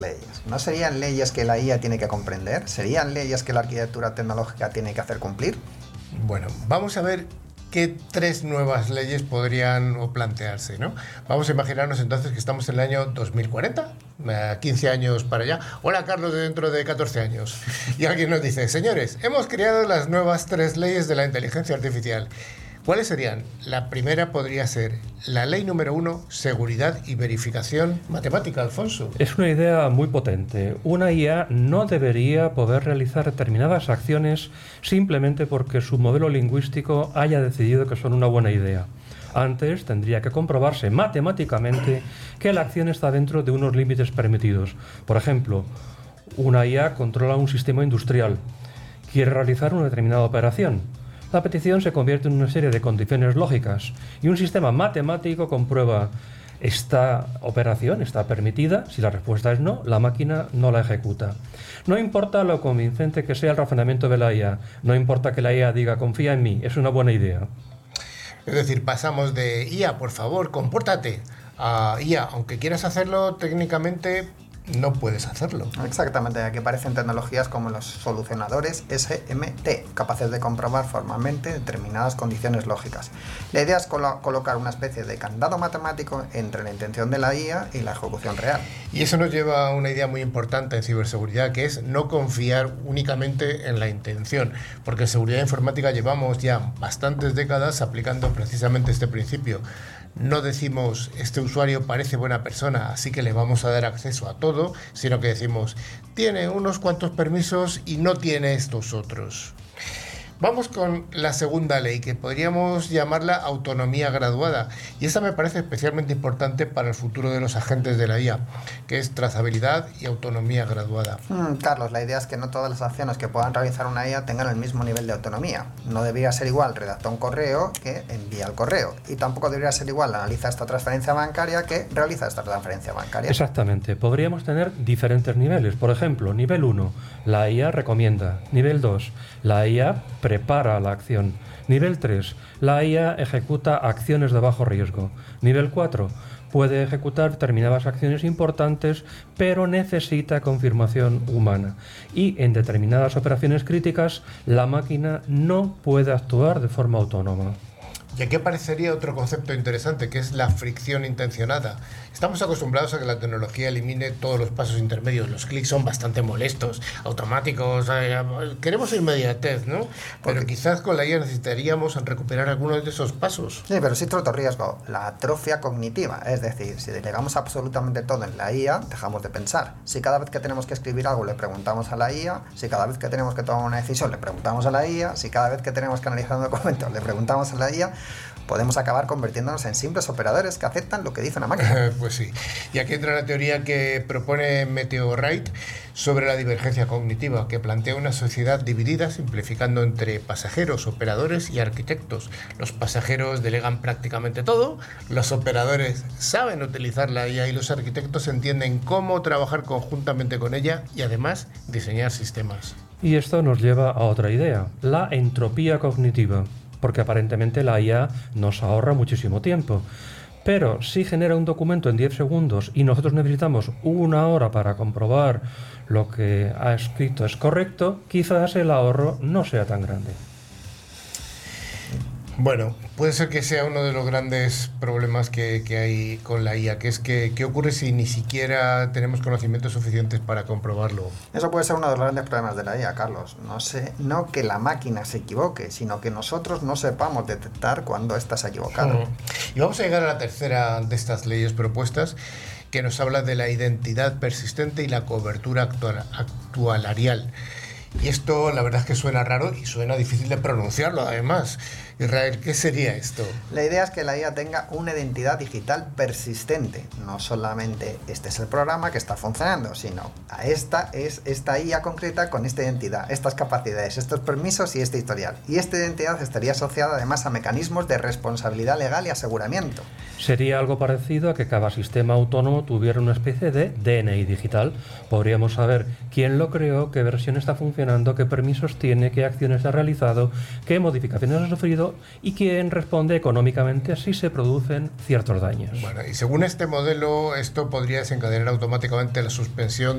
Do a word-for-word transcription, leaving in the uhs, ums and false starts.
leyes. ¿No serían leyes que la I A tiene que comprender? ¿Serían leyes que la arquitectura tecnológica tiene que hacer cumplir? Bueno, vamos a ver qué tres nuevas leyes podrían o plantearse, ¿no? Vamos a imaginarnos entonces que estamos en el año dos mil cuarenta, quince años para allá. Hola, Carlos, de dentro de catorce años. Y alguien nos dice, señores, hemos creado las nuevas tres leyes de la inteligencia artificial. ¿Cuáles serían? La primera podría ser la ley número uno, seguridad y verificación matemática, Alfonso. Es una idea muy potente. Una I A no debería poder realizar determinadas acciones simplemente porque su modelo lingüístico haya decidido que son una buena idea. Antes tendría que comprobarse matemáticamente que la acción está dentro de unos límites permitidos. Por ejemplo, una I A controla un sistema industrial, quiere realizar una determinada operación. La petición se convierte en una serie de condiciones lógicas y un sistema matemático comprueba esta operación está permitida. Si la respuesta es no, la máquina no la ejecuta. No importa lo convincente que sea el razonamiento de la I A, no importa que la I A diga confía en mí, es una buena idea. Es decir, pasamos de I A, por favor, compórtate, a I A, aunque quieras hacerlo técnicamente, no puedes hacerlo. Exactamente, aquí aparecen tecnologías como los solucionadores S M T, capaces de comprobar formalmente determinadas condiciones lógicas. La idea es colo- colocar una especie de candado matemático entre la intención de la I A y la ejecución real. Y eso nos lleva a una idea muy importante en ciberseguridad, que es no confiar únicamente en la intención, porque en seguridad informática llevamos ya bastantes décadas aplicando precisamente este principio. No decimos, este usuario parece buena persona, así que le vamos a dar acceso a todo, sino que decimos, tiene unos cuantos permisos y no tiene estos otros. Vamos con la segunda ley, que podríamos llamarla autonomía graduada, y esta me parece especialmente importante para el futuro de los agentes de la I A, que es trazabilidad y autonomía graduada. Mm, Carlos, la idea es que no todas las acciones que puedan realizar una I A tengan el mismo nivel de autonomía. No debería ser igual redactar un correo que envía el correo, y tampoco debería ser igual analiza esta transferencia bancaria que realiza esta transferencia bancaria. Exactamente, podríamos tener diferentes niveles. Por ejemplo, nivel uno, la I A recomienda. Nivel dos, la I A prepara la acción. Nivel tres, la I A ejecuta acciones de bajo riesgo. Nivel cuatro, puede ejecutar determinadas acciones importantes, pero necesita confirmación humana. Y en determinadas operaciones críticas, la máquina no puede actuar de forma autónoma. Y aquí aparecería otro concepto interesante, que es la fricción intencionada. Estamos acostumbrados a que la tecnología elimine todos los pasos intermedios. Los clics son bastante molestos, automáticos. Eh, queremos inmediatez, ¿no? Pero Porque... quizás con la I A necesitaríamos recuperar algunos de esos pasos. Sí, pero existe otro riesgo, la atrofia cognitiva. Es decir, si delegamos absolutamente todo en la I A, dejamos de pensar. Si cada vez que tenemos que escribir algo le preguntamos a la I A, si cada vez que tenemos que tomar una decisión le preguntamos a la I A, si cada vez que tenemos que analizar un documento le preguntamos a la I A, podemos acabar convirtiéndonos en simples operadores que aceptan lo que dice una máquina. Pues sí. Y aquí entra la teoría que propone Meteorite sobre la divergencia cognitiva, que plantea una sociedad dividida, simplificando entre pasajeros, operadores y arquitectos. Los pasajeros delegan prácticamente todo, los operadores saben utilizar la I A y los arquitectos entienden cómo trabajar conjuntamente con ella y además diseñar sistemas. Y esto nos lleva a otra idea, la entropía cognitiva, porque aparentemente la I A nos ahorra muchísimo tiempo. Pero si genera un documento en diez segundos y nosotros necesitamos una hora para comprobar lo que ha escrito es correcto, quizás el ahorro no sea tan grande. Bueno, puede ser que sea uno de los grandes problemas que, que hay con la I A, que es que ¿qué ocurre si ni siquiera tenemos conocimientos suficientes para comprobarlo? Eso puede ser uno de los grandes problemas de la I A, Carlos. No sé, no que la máquina se equivoque, sino que nosotros no sepamos detectar cuando ésta se ha equivocado. Uh-huh. Y vamos a llegar a la tercera de estas leyes propuestas, que nos habla de la identidad persistente y la cobertura actual, actualarial. Y esto la verdad es que suena raro y suena difícil de pronunciarlo además. Israel, ¿qué sería esto? La idea es que la I A tenga una identidad digital persistente. No solamente este es el programa que está funcionando, sino a esta es esta I A concreta con esta identidad, estas capacidades, estos permisos y este historial. Y esta identidad estaría asociada además a mecanismos de responsabilidad legal y aseguramiento. Sería algo parecido a que cada sistema autónomo tuviera una especie de D N I digital. Podríamos saber quién lo creó, qué versión está funcionando relacionando qué permisos tiene, qué acciones ha realizado, qué modificaciones ha sufrido y quién responde económicamente si se producen ciertos daños. Bueno, y según este modelo, esto podría desencadenar automáticamente la suspensión